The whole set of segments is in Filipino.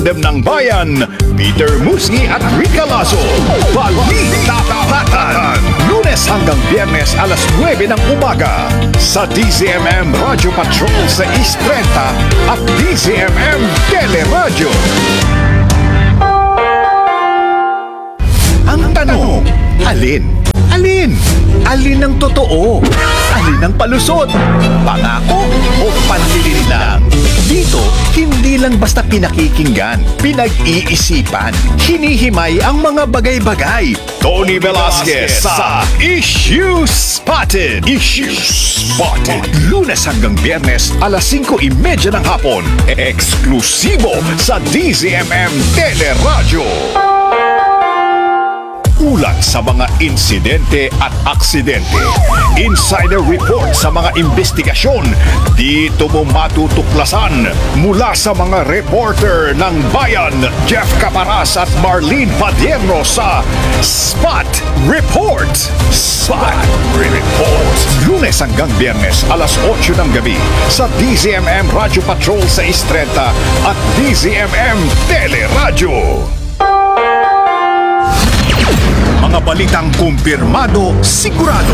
Dem ng Bayan, Peter Musni at Rica Lazo. Balita-Tapatan. Lunes hanggang Biyernes alas 9 ng umaga sa DZMM Radio Patrol sa East 30 at DZMM Teleradio. Ang tanong, alin? Alin? Alin ang totoo? Alin ang palusot? Pangako o panlilin lang? Dito, hindi lang basta pinakikinggan, pinag-iisipan, hinihimay ang mga bagay-bagay. Tony Velasquez sa Issues Spotted. Issues Spotted. Lunes hanggang Biyernes, alas 5:30 ng hapon. Eksklusibo sa DZMM Teleradio. Ulat sa mga insidente at aksidente. Insider report sa mga investigasyon. Dito mo matutuklasan mula sa mga reporter ng Bayan, Jeff Caparas at Marlene Padierno sa Spot Report. Spot Report. Lunes hanggang Biyernes, alas 8 ng gabi sa DZMM Radio Patrol sa Istreta at DZMM Teleradio. Mga balitang kumpirmado, sigurado.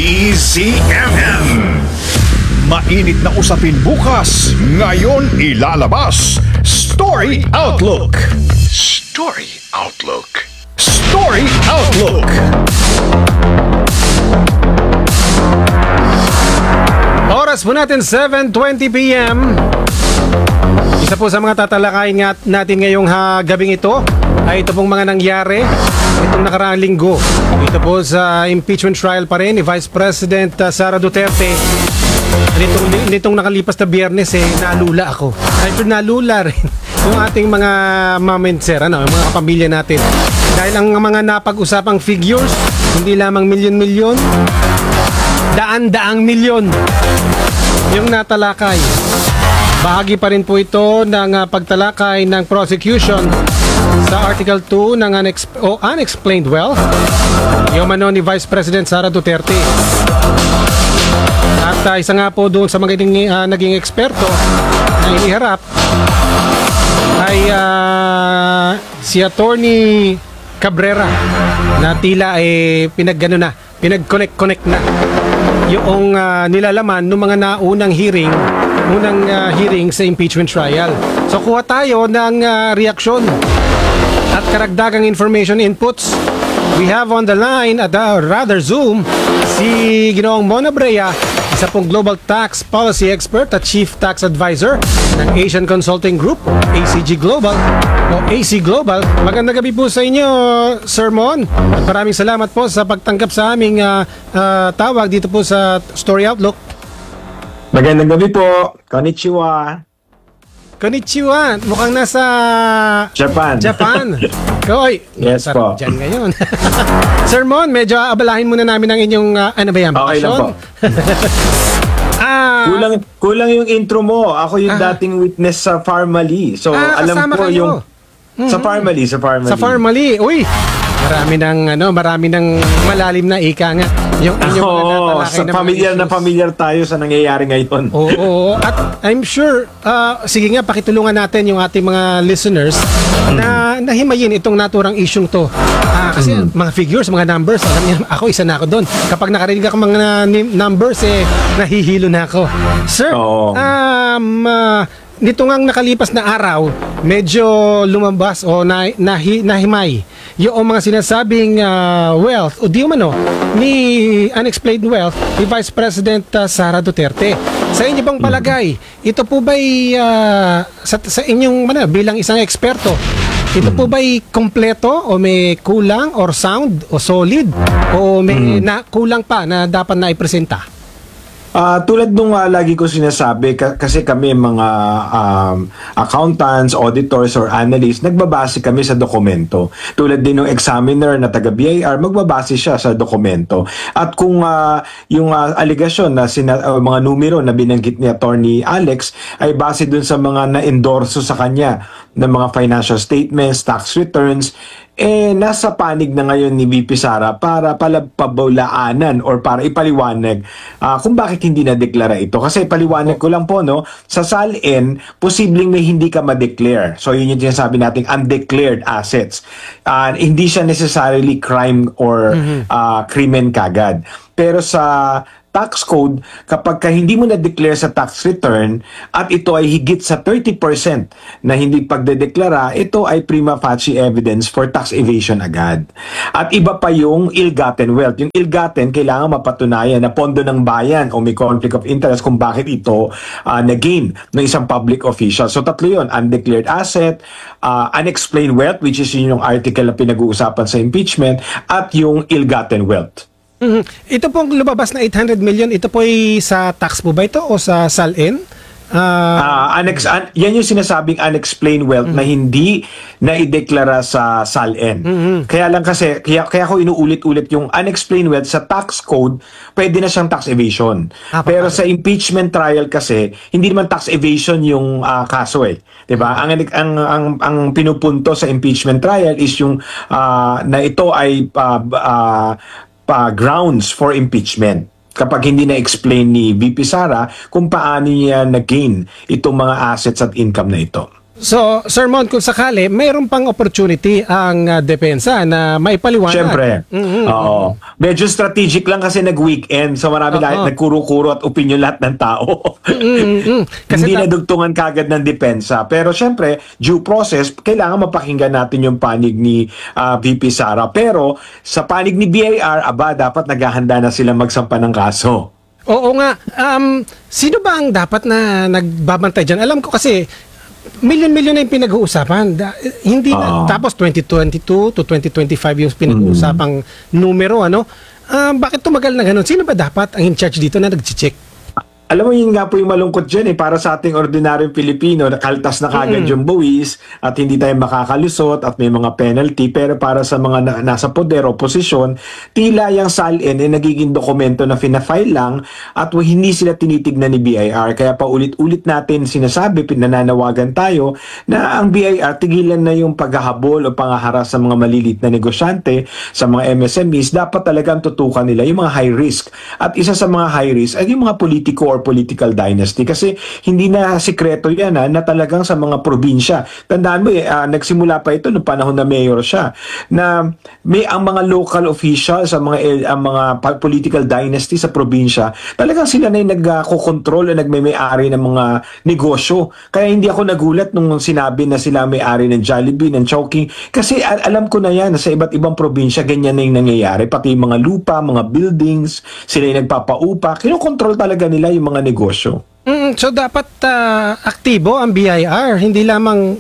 DZMM. Mainit na usapin bukas. Ngayon ilalabas. Story Outlook. Story Outlook. Story Outlook. Oras po natin 7:20 p.m. Isa po sa mga tatalakayin natin ngayong gabing ito ay ito pong mga nangyari itong nakaraang linggo. Ito po sa impeachment trial pa rin ni Vice President Sara Duterte. Nitong nakalipas na Biyernes nalula ako. Ay, nalula rin yung ating mga mamenser, yung mga kapamilya natin. Dahil ang mga napag-usapang figures, hindi lamang milyon-milyon, daan-daang milyon yung natalakay. Bahagi pa rin po ito ng pagtalakay ng prosecution sa Article 2 ng Unexplained Wealth, yung mano ni Vice President Sara Duterte. At isa nga po doon sa mga naging eksperto na iniharap ay si Attorney Cabrera na tila pinag-connect na yung nilalaman ng mga naunang hearing sa impeachment trial. So kuha tayo ng reaksyon at karagdagang information inputs. We have on the line, Zoom, si Ginoong Mona Brea, isa pong Global Tax Policy Expert at Chief Tax Advisor ng Asian Consulting Group, ACG Global o AC Global. Magandang gabi po sa inyo, Sir Mon. At maraming salamat po sa pagtanggap sa aming tawag dito po sa Story Outlook. Magandang gabi po. Konnichiwa. Konnichiwa. Mukhang nasa Japan. Koy. Yes po. Diyan ngayon. Sir Mon, medyo abalahin muna namin ang inyong ano ba yan? Okay lang po. Kulang yung intro mo. Ako yung dating witness sa Farmally. So alam ko kayo. Yung sa Farmally. Sa Farmally. Uy. Marami ng malalim na ika nga. Yung inyong familiar tayo sa nangyayari ngayon. Oo. At I'm sure, sige nga, pakitulungan natin yung ating mga listeners na nahimayin itong naturang isyong to. Kasi mga figures, mga numbers, alam niyo, ako isa na ako doon. Kapag nakarinig ako mga numbers, nahihilo na ako. Sir, nito ngang nakalipas na araw, medyo lumabas o nahimay yung mga sinasabing wealth o di umano ni unexplained wealth ni Vice President Sara Duterte. Sa inyo bang palagay, ito po ba'y sa inyong bilang isang eksperto, ito po ba'y kompleto o may kulang or sound o solid o may kulang pa na dapat na ipresenta? Tulad nung lagi ko sinasabi, kasi kami mga accountants, auditors, or analysts, nagbabase kami sa dokumento. Tulad din ng examiner na taga-BIR, magbabase siya sa dokumento. At kung yung aligasyon na mga numero na binanggit ni Attorney Alex ay base dun sa mga na-endorso sa kanya ng mga financial statements, tax returns, nasa panig na ngayon ni VP Sara para pabulaanan or para ipaliwanag kung bakit hindi na-deklara ito. Kasi paliwanag ko lang po, no, sa SALN, posibleng may hindi ka ma-declare. So yun yung sinasabi nating undeclared assets. Hindi siya necessarily crime or krimen kagad. Pero sa tax code, kapag hindi mo na-declare sa tax return at ito ay higit sa 30% na hindi pagdedeklara, ito ay prima facie evidence for tax evasion agad. At iba pa yung ill-gotten wealth. Yung ill-gotten, kailangan mapatunayan na pondo ng bayan o may conflict of interest kung bakit ito na-gain ng isang public official. So tatlo yun, undeclared asset, unexplained wealth, which is yung article na pinag-uusapan sa impeachment, at yung ill-gotten wealth. Ito pong lumabas na 800 million, ito po ay sa tax po ba ito o sa SALN? Yan yung sinasabing unexplained wealth na hindi na-ideklara sa SALN. Kaya lang kasi, kaya ko inuulit-ulit yung unexplained wealth sa tax code, pwede na siyang tax evasion. Pero sa impeachment trial kasi, hindi naman tax evasion yung kaso eh. 'Di ba? Ang pinupunto sa impeachment trial is yung na ito ay grounds for impeachment kapag hindi na-explain ni VP Sara kung paano niya na-gain itong mga assets at income na ito. So, Sir Mon, kung sakali, mayroon pang opportunity ang depensa na maipaliwanag. Siyempre. Oo. Medyo strategic lang kasi nag-weekend. So marami nagkuro-kuro at opinion lahat ng tao. Kasi hindi nadugtungan kagad ng depensa. Pero siyempre, due process, kailangan mapakinggan natin yung panig ni VP Sara. Pero sa panig ni BIR, dapat naghahanda na sila magsampa ng kaso. Oo nga. Sino ba ang dapat na nagbabantay dyan? Alam ko kasi, milyon-milyon na yung pinag-uusapan. Hindi na, tapos 2022 to 2025 yung pinag-uusapang numero, ano? Bakit tumagal na ganun? Sino ba dapat ang in charge dito na nag-check? Alam mo, yun nga po yung malungkot dyan para sa ating ordinaryong Pilipino, nakaltas na kagad yung buwis at hindi tayo makakalusot at may mga penalty, pero para sa mga nasa poder o posisyon, tila yung SALN ay nagiging dokumento na fina-file lang at hindi sila tinitignan ni BIR. Kaya paulit-ulit natin sinasabi, pinananawagan tayo na ang BIR tigilan na yung paghahabol o pangaharas sa mga malilit na negosyante, sa mga MSMEs. Dapat talagang tutukan nila yung mga high risk. At isa sa mga high risk ay yung mga politiko or political dynasty, kasi hindi na sikreto yan na talagang sa mga probinsya. Tandaan mo nagsimula pa ito noong panahon na mayor siya, na ang mga local officials, ang mga political dynasty sa probinsya, talagang sila na yung nagkokontrol o nagmay-ari ng mga negosyo. Kaya hindi ako nagulat nung sinabi na sila may-ari ng Jollibee, ng Chowking, kasi alam ko na yan, sa iba't ibang probinsya ganyan na yung nangyayari, pati yung mga lupa, mga buildings, sila yung nagpapaupa, kinokontrol talaga nila yung mga negosyo. So dapat aktibo ang BIR, hindi lamang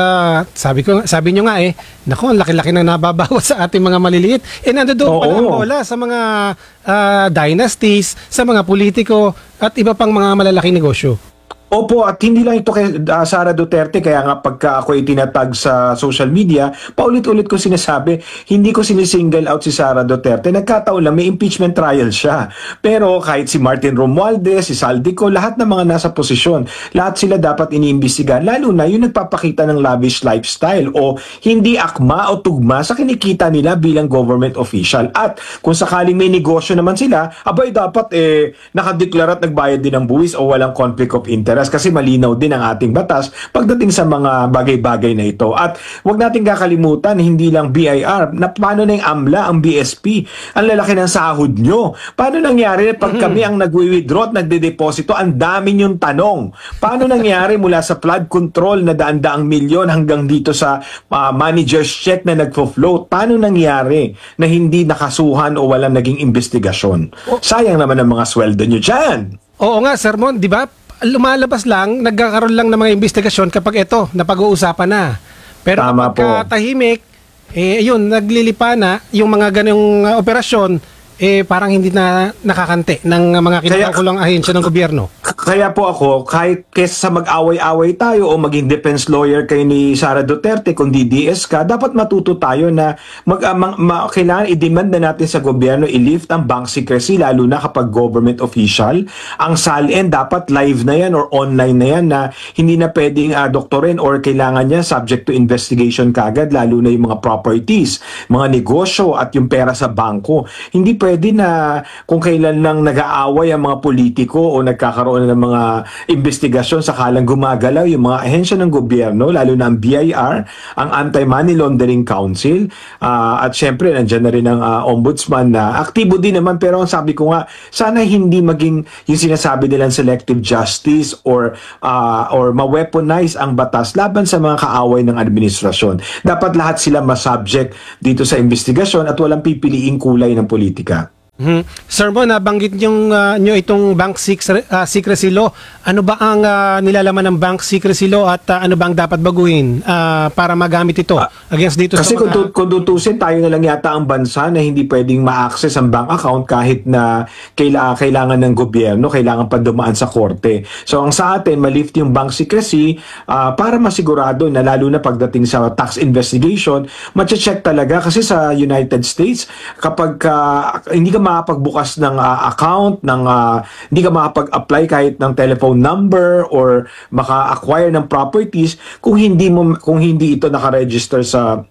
sabi nyo nga nako, ang laki-laki na nababawas sa ating mga maliliit. Nandoon pala ang bola sa mga dynasties, sa mga politiko at iba pang mga malalaking negosyo. Opo, at hindi lang ito kay Sara Duterte, kaya nga pagka ako itinatag sa social media, paulit-ulit ko sinasabi, hindi ko sinisingle out si Sara Duterte. Nagkataon lang, may impeachment trial siya. Pero kahit si Martin Romualdez, si Saldico, lahat ng mga nasa posisyon, lahat sila dapat iniimbestigahan, lalo na yung nagpapakita ng lavish lifestyle o hindi akma o tugma sa kinikita nila bilang government official. At kung sakaling may negosyo naman sila, dapat nakadeklara at nagbayad din ng buwis o walang conflict of interest. Kasi malinaw din ang ating batas pagdating sa mga bagay-bagay na ito. At huwag natin kakalimutan, hindi lang BIR, na paano na yung AMLA, ang BSP, ang lalaki ng sahod nyo. Paano nangyari pag kami ang nagwi-withdraw at nagde-deposito, ang dami nyong tanong. Paano nangyari mula sa flood control na daan-daang milyon hanggang dito sa manager's check na nagfo-float? Paano nangyari na hindi nakasuhan o walang naging investigasyon? Sayang naman ang mga sweldo nyo dyan. Oo nga, Sir Mon, di ba? Lumalabas lang, nagkakaroon lang ng mga investigasyon kapag ito, napag-uusapan na. Pero kapag tahimik, yun, naglilipa na yung mga ganyung operasyon, parang hindi na nakakante ng mga kinakakulang ahensya ng gobyerno. Kaya po ako, kahit kesa sa mag-away-away tayo o maging defense lawyer kayo ni Sara Duterte, kung DDS ka, dapat matuto tayo na kailangan i-demand na natin sa gobyerno i-lift ang bank secrecy, lalo na kapag government official. Ang SALN dapat live na yan or online na yan, na hindi na pwedeng doktorin or kailangan niya subject to investigation kagad, lalo na yung mga properties, mga negosyo at yung pera sa bangko. Hindi pwede na kung kailan lang nag-aaway ang mga politiko o nagkakaroon ng mga investigasyon sakalang gumagalaw yung mga ahensya ng gobyerno, lalo na ang BIR, ang Anti-Money Laundering Council, at syempre nandiyan na rin ang ombudsman na aktibo din naman, pero ang sabi ko nga, sana hindi maging yung sinasabi nilang selective justice or ma-weaponize ang batas laban sa mga kaaway ng administrasyon. Dapat lahat sila masubject dito sa investigasyon at walang pipiliing kulay ng politika. Sir Bon, nabanggit nyo itong bank secrecy law. Ano ba ang nilalaman ng bank secrecy law at ano ba ang dapat baguhin para magamit ito against dito kasi sa mga... kung tutusin, tayo na lang yata ang bansa na hindi pwedeng ma-access ang bank account kahit na kailangan ng gobyerno, kailangan pa dumaan sa korte. So ang sa atin, malift yung bank secrecy para masigurado na lalo na pagdating sa tax investigation, mache-check talaga kasi sa United States, kapag hindi ka makapagbukas ng account, hindi ka makapag-apply kahit ng telephone number or maka-acquire ng properties kung hindi ito naka-register sa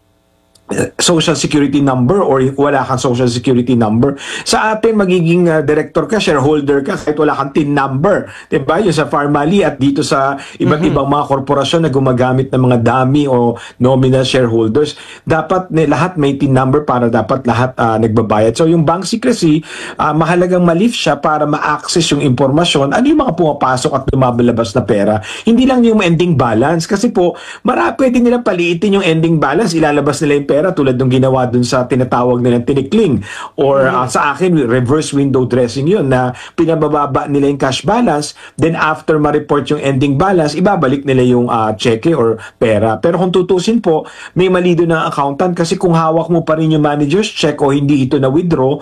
social security number or wala kang social security number. Sa atin, magiging director ka, shareholder ka, kahit wala kang TIN number. Diba? Yung sa Pharmally at dito sa iba't ibang mga korporasyon na gumagamit ng mga dummy o nominal shareholders, dapat lahat may TIN number para dapat lahat nagbabayad. So yung bank secrecy, mahalagang ma-lift siya para ma-access yung impormasyon, ano yung mga pumapasok at lumabalabas na pera. Hindi lang yung ending balance. Kasi po, pwede nilang paliitin yung ending balance, ilalabas nila yung pera tulad ng ginawa dun sa tinatawag nilang tinikling or sa akin reverse window dressing yun, na pinabababa nila yung cash balance, then after ma-report yung ending balance, ibabalik nila yung cheque or pera. Pero kung tutusin po, may mali doon ng accountant kasi kung hawak mo pa rin yung manager's check o hindi ito na withdraw,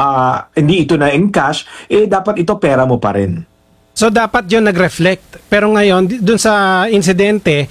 hindi ito na in cash, dapat ito pera mo pa rin. So dapat yun nag-reflect. Pero ngayon, dun sa insidente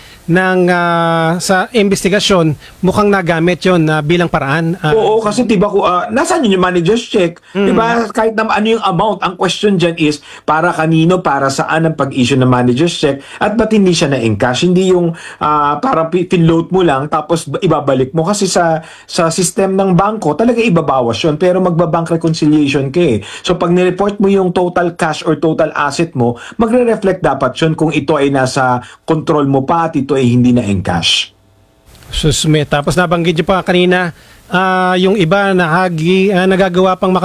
sa investigasyon, mukhang nagamit yun bilang paraan. Oo, kasi diba nasaan yun yung manager's check? Diba, kahit na ano yung amount, ang question dyan is, para kanino, para saan ang pag-issue ng manager's check, at ba't hindi siya na-encash? Hindi yung parang pinload mo lang, tapos ibabalik mo. Kasi sa system ng bangko, talaga ibabawas yun, pero magbabank reconciliation ka eh. So pag nireport mo yung total cash or total asset mo, magre-reflect dapat yun kung ito ay nasa control mo pa at ito ay hindi na encash. Susme. Tapos nabanggit niyo pa kanina, yung iba nagagawa pang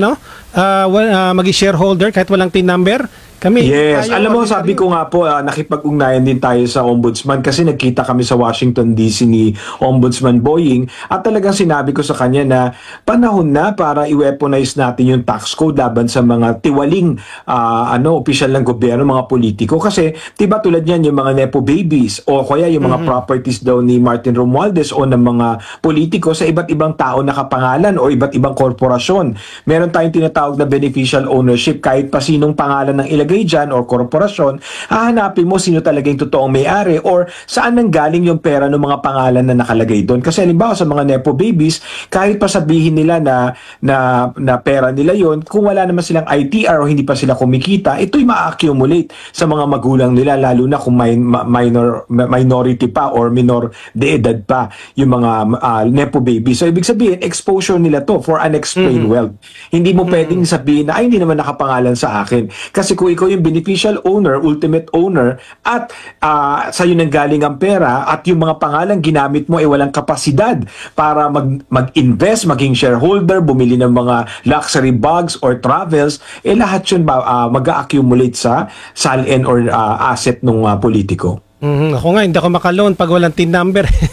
maging shareholder kahit walang TIN number. Yes, alam mo, sabi ko nga po, nakipag-ugnayan din tayo sa Ombudsman kasi nagkita kami sa Washington DC ni Ombudsman Boying at talagang sinabi ko sa kanya na panahon na para i-weaponize natin yung tax code laban sa mga tiwaling opisyal ng gobyerno, mga politiko. Kasi, diba tulad yan yung mga nepo babies o kaya yung mga properties daw ni Martin Romualdez o ng mga politiko sa iba't ibang tao na kapangalan o iba't ibang korporasyon. Meron tayong tinatawag na beneficial ownership, kahit pa sinong pangalan ng ilagay dyan or korporasyon, hahanapin mo sino talaga yung totoong may-ari or saan nanggaling yung pera ng mga pangalan na nakalagay doon. Kasi halimbawa sa mga nepo babies, kahit pa sabihin nila na pera nila yon, kung wala naman silang ITR o hindi pa sila kumikita, ito'y ma-accumulate sa mga magulang nila, lalo na kung minority pa or minor de edad pa yung mga nepo babies. So ibig sabihin, exposure nila to for unexplained wealth. Hindi mo pwedeng sabihin na hindi naman nakapangalan sa akin. Kasi kung ikaw yung beneficial owner, ultimate owner, at sa'yo nanggaling ang pera at yung mga pangalan ginamit mo ay walang kapasidad para mag-invest, maging shareholder, bumili ng mga luxury bags or travels, lahat yun mag-accumulate sa SALN or asset ng politiko. Ako nga, hindi ako makaloan pag walang TIN number.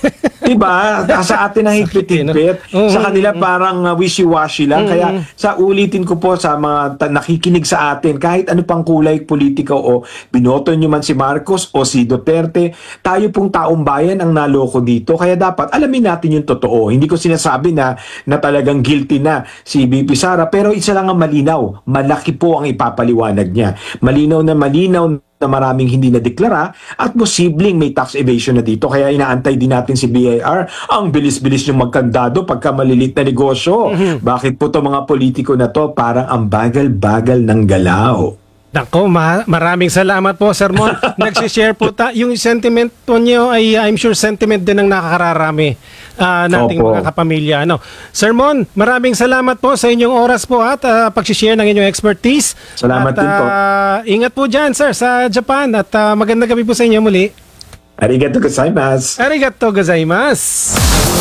Diba? Sa atin na higpit-higpit. Sa kanila parang wishy-washy lang. Kaya sa ulitin ko po sa mga nakikinig sa atin, kahit ano pang kulay politiko o binoto nyo man si Marcos o si Duterte, tayo pong taong bayan ang naloko dito. Kaya dapat alamin natin yung totoo. Hindi ko sinasabi na talagang guilty na si BP Sara, pero isa lang ang malinaw. Malaki po ang ipapaliwanag niya. Malinaw na maraming hindi nadeklara at posibleng may tax evasion na dito. Kaya inaantay din natin si BIR. Ang bilis-bilis yung magkandado pagka malilit na negosyo. Bakit po to mga politiko na to parang ang bagal-bagal ng galaw? Nako, maraming salamat po, Sir Mon. Nagsishare po yung sentiment po niyo ay I'm sure sentiment din ng nakakararami nating Opo. mga kapamilya. Sir Mon, maraming salamat po sa inyong oras po at pag-share ng inyong expertise. Salamat at, din po. Ingat po dyan, sir, sa Japan at magandang gabi po sa inyo muli. Arigato gozaimasu. Arigato gozaimasu.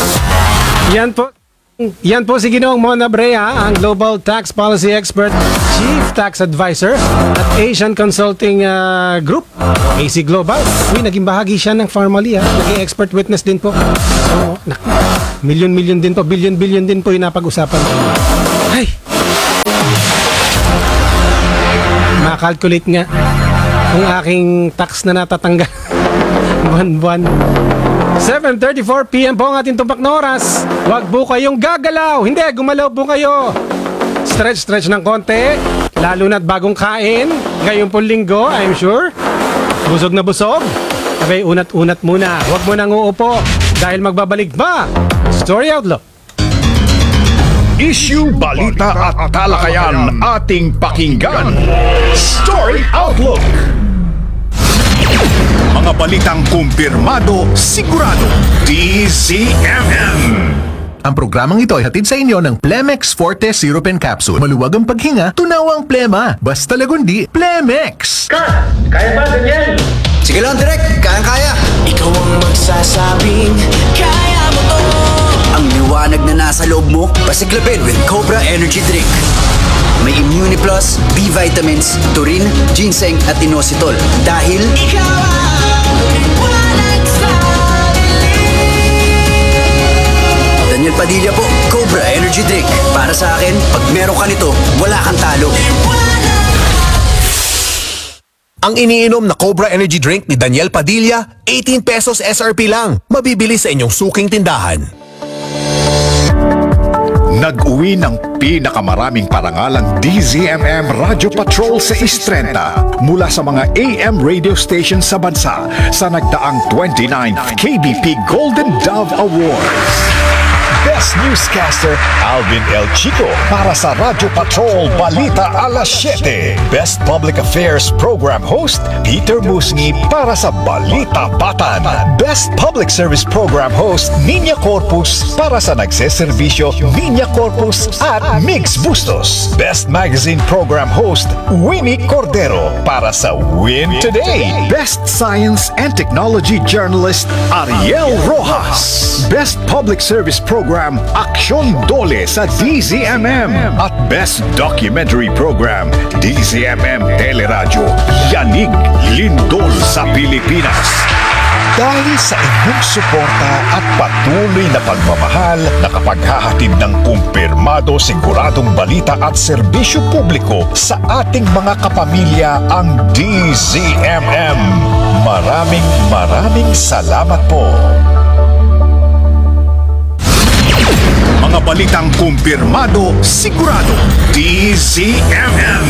Yan po si Ginoong Mon Abrea, ang Global Tax Policy Expert, Chief Tax Advisor at Asian Consulting Group, AC Global. Naging bahagi siya ng Farmally, naging expert witness din po. So, million din po, billion din po yung napag-usapan. Ay! Makalculate nga ang aking tax na natatanggal. Buwan-buwan. 7:34 PM po ang ating tumpak na oras. Huwag po kayong gagalaw. Hindi, gumalaw po kayo. Stretch ng konti. Lalo na't bagong kain. Ngayon po linggo, I'm sure. Busog na busog. Okay, unat-unat muna. Huwag mo nang uupo. Dahil magbabalik ba? Story Outlook. Issue, balita at talakayan ating pakinggan. Story Outlook. Mga balitang kumpirmado, sigurado, DZMM. Ang programang ito ay hatid sa inyo ng Plemex Forte Syrup and Capsule. Maluwag ang paghinga, tunawang plema. Basta lagundi, Plemex! Kaya ba, Daniel? Sige lang, direct. Kayang-kaya. Ikaw ang magsasabing kaya mo to. Ang liwanag na nasa loob mo, pasiklabin with Cobra Energy Drink. May Immune Plus, B vitamins, taurine, ginseng at inositol. Dahil ikaw ang liwanag sa dilim. Daniel Padilla po, Cobra Energy Drink. Para sa akin, pag meron ka nito, wala kang talo. Ang iniinom na Cobra Energy Drink ni Daniel Padilla, 18 pesos SRP lang. Mabibili sa inyong suking tindahan. Nag-uwi ng pinakamaraming parangalang DZMM Radio Patrol sa East 30 mula sa mga AM radio stations sa bansa sa nagdaang 29th KBP Golden Dove Awards. Best Newscaster, Alvin El Chico para sa Radio Patrol Balita Alas 7. Best Public Affairs Program Host, Peter Musngi para sa Balita Batan. Best Public Service Program Host, Niña Corpus para sa nagseserbisyo Niña Corpus at Mix Bustos. Best Magazine Program Host, Winnie Cordero para sa Win Today. Best Science and Technology Journalist, Ariel Rojas. Best Public Service Program, Aksyon Dole sa DZMM. At Best Documentary Program, DZMM Teleradyo, Yanig Lindol sa Pilipinas. Dahil sa inyong suporta at patuloy na pagmamahal na kapaghahatid ng kumpirmado, siguradong balita at serbisyo publiko sa ating mga kapamilya, ang DZMM. Maraming salamat po. Mga balitang kumpirmado, sigurado, DZMM.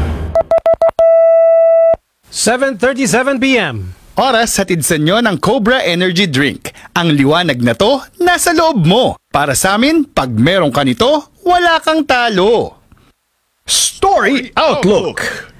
7:37 PM. Oras hatid sa inyo ng Cobra Energy Drink. Ang liwanag na to, nasa loob mo. Para sa amin, pag meron ka nito, wala kang talo. Story Outlook.